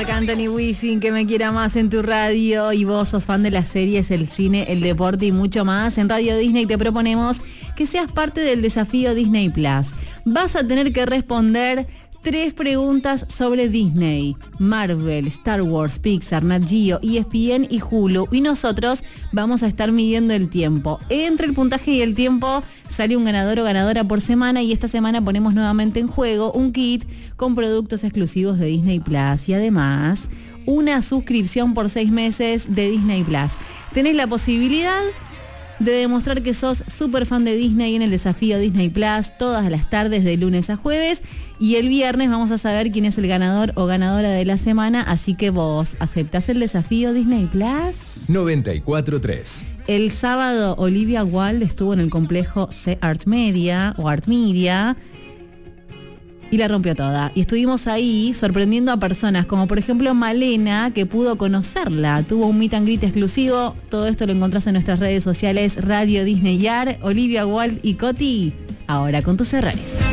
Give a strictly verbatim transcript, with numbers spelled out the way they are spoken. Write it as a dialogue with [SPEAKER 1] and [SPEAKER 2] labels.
[SPEAKER 1] Marc Anthony, Wisin, que me quiera más en tu radio. Y vos sos fan de las series, el cine, el deporte y mucho más. En Radio Disney te proponemos que seas parte del desafío Disney Plus. Vas a tener que responder tres preguntas sobre Disney, Marvel, Star Wars, Pixar, Nat Geo, E S P N y Hulu. Y nosotros vamos a estar midiendo el tiempo. Entre el puntaje y el tiempo sale un ganador o ganadora por semana. Y esta semana ponemos nuevamente en juego un kit con productos exclusivos de Disney Plus. Y además, una suscripción por seis meses de Disney Plus. Tenés la posibilidad de demostrar que sos súper fan de Disney en el desafío Disney Plus todas las tardes de lunes a jueves. Y el viernes vamos a saber quién es el ganador o ganadora de la semana. Así que vos, ¿aceptás el desafío Disney Plus?
[SPEAKER 2] noventa y cuatro punto tres.
[SPEAKER 1] El sábado Olivia Wilde estuvo en el complejo C Art Media o Art Media y la rompió toda. Y estuvimos ahí sorprendiendo a personas como por ejemplo Malena, que pudo conocerla. Tuvo un meet and greet exclusivo. Todo esto lo encontrás en nuestras redes sociales Radio Disney Yar. Olivia Wilde y Coti, ahora con tus errores.